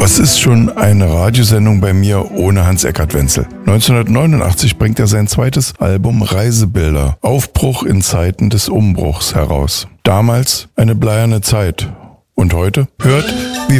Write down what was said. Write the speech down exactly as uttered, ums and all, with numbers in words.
Was ist schon eine Radiosendung bei mir ohne Hans-Eckart Wenzel? neunzehnhundertneunundachtzig bringt er sein zweites Album Reisebilder, Aufbruch in Zeiten des Umbruchs heraus. Damals eine bleierne Zeit. Und heute? Hört, wie